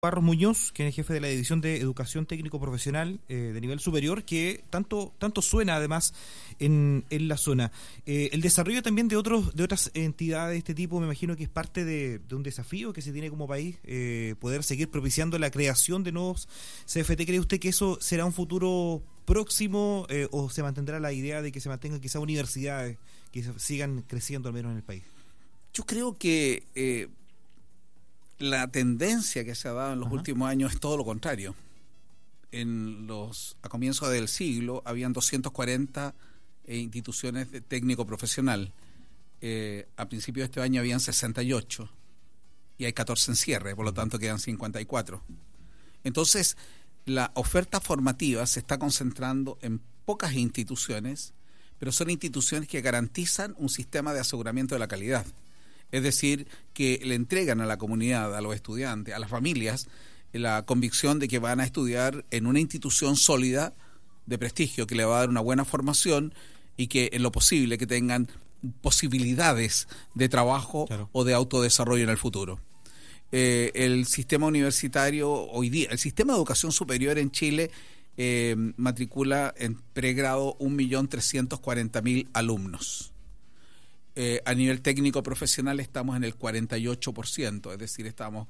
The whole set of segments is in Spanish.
Barros Muñoz, quien es jefe de la División de Educación Técnico Profesional de nivel superior, que tanto suena además en la zona. El desarrollo también de otras entidades de este tipo, me imagino que es parte de un desafío que se tiene como país, poder seguir propiciando la creación de nuevos CFT. ¿Cree usted que eso será un futuro próximo o se mantendrá la idea de que se mantengan quizás universidades que sigan creciendo al menos en el país? Yo creo que la tendencia que se ha dado en los últimos años es todo lo contrario. A comienzos del siglo habían 240 instituciones de técnico profesional. A principios de este año habían 68 y hay 14 en cierre, por lo tanto quedan 54. Entonces, la oferta formativa se está concentrando en pocas instituciones, pero son instituciones que garantizan un sistema de aseguramiento de la calidad. Es decir, que le entregan a la comunidad, a los estudiantes, a las familias, la convicción de que van a estudiar en una institución sólida, de prestigio, que le va a dar una buena formación y que en lo posible que tengan posibilidades de trabajo o de autodesarrollo en el futuro. El sistema universitario hoy día, el sistema de educación superior en Chile matricula en pregrado 1.340.000 alumnos. A nivel técnico profesional estamos en el 48%, es decir, estamos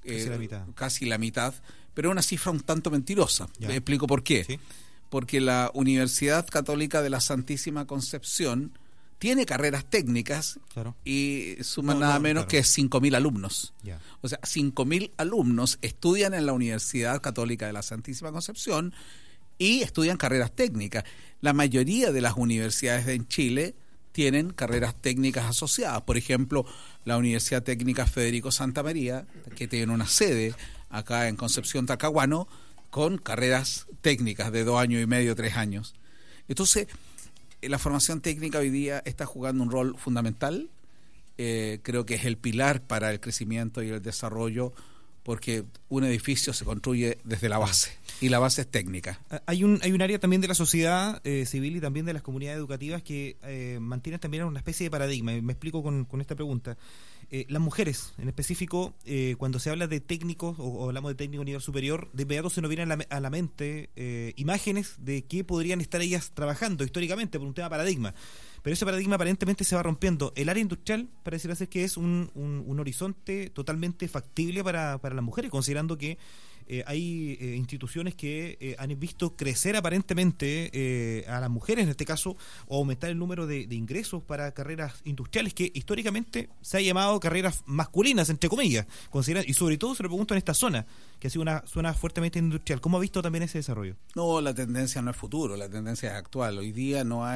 casi la mitad, pero es una cifra un tanto mentirosa. Le explico por qué. ¿Sí? Porque la Universidad Católica de la Santísima Concepción tiene carreras técnicas y suma nada menos que 5.000 alumnos. O sea, 5.000 alumnos estudian en la Universidad Católica de la Santísima Concepción y estudian carreras técnicas. La mayoría de las universidades en Chile tienen carreras técnicas asociadas. Por ejemplo, la Universidad Técnica Federico Santa María, que tiene una sede acá en Concepción, Talcahuano, con carreras técnicas de 2 años y medio, 3 años. Entonces, la formación técnica hoy día está jugando un rol fundamental. Creo que es el pilar para el crecimiento y el desarrollo, porque un edificio se construye desde la base, y la base es técnica. Hay un área también de la sociedad civil y también de las comunidades educativas que mantienen también una especie de paradigma. Me explico con esta pregunta. Las mujeres, en específico, cuando se habla de técnicos o hablamos de técnico a nivel superior, de inmediato se nos vienen a la mente imágenes de qué podrían estar ellas trabajando históricamente por un tema paradigma. Pero ese paradigma aparentemente se va rompiendo. El área industrial pareciera ser que es un horizonte totalmente factible para las mujeres, considerando que hay instituciones que han visto crecer aparentemente a las mujeres, en este caso, o aumentar el número de ingresos para carreras industriales que históricamente se ha llamado carreras masculinas, entre comillas, y sobre todo se lo pregunto en esta zona, que ha sido una zona fuertemente industrial. ¿Cómo ha visto también ese desarrollo? No, la tendencia no es futuro, la tendencia es actual. Hoy día no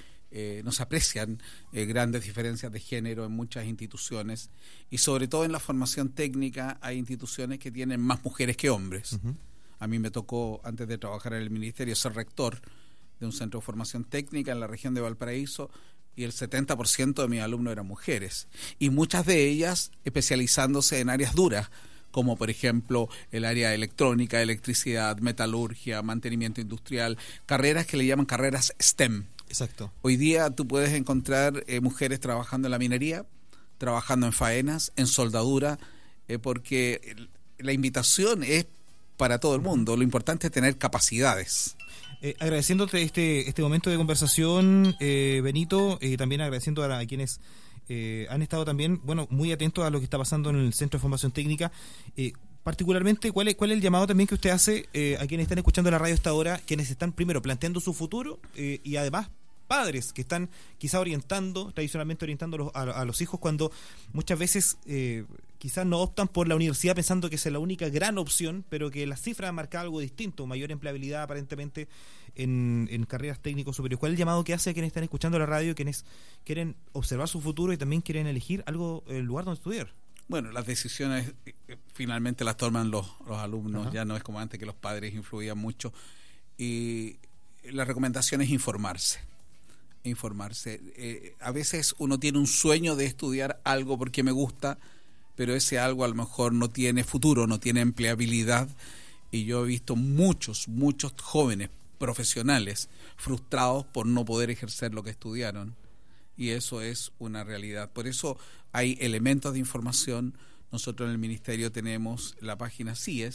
se aprecian grandes diferencias de género en muchas instituciones, y sobre todo en la formación técnica hay instituciones que tienen más mujeres que hombres. A mí me tocó, antes de trabajar en el ministerio, ser rector de un centro de formación técnica en la región de Valparaíso, y el 70% de mis alumnos eran mujeres, y muchas de ellas especializándose en áreas duras, como por ejemplo el área electrónica, electricidad, metalurgia, mantenimiento industrial, carreras que le llaman carreras STEM. Exacto. Hoy día tú puedes encontrar mujeres trabajando en la minería, trabajando en faenas, en soldadura, porque la invitación es para todo el mundo. Lo importante es tener capacidades. Agradeciéndote este momento de conversación, Benito, también agradeciendo a quienes han estado también, muy atentos a lo que está pasando en el Centro de Formación Técnica. Particularmente, ¿cuál es el llamado también que usted hace a quienes están escuchando la radio hasta ahora, quienes están primero planteando su futuro y además padres que están quizá tradicionalmente orientando a los hijos, cuando muchas veces quizás no optan por la universidad pensando que esa es la única gran opción, pero que las cifras marcan algo distinto, mayor empleabilidad aparentemente en carreras técnicos superiores? ¿Cuál es el llamado que hace a quienes están escuchando la radio, quienes quieren observar su futuro y también quieren elegir el lugar donde estudiar? Bueno, las decisiones finalmente las toman los alumnos. Ya no es como antes, que los padres influían mucho, y la recomendación es informarse. A veces uno tiene un sueño de estudiar algo porque me gusta, pero ese algo a lo mejor no tiene futuro, no tiene empleabilidad, y yo he visto muchos jóvenes profesionales frustrados por no poder ejercer lo que estudiaron, y eso es una realidad. Por eso hay elementos de información Nosotros en el Ministerio tenemos la página CIES,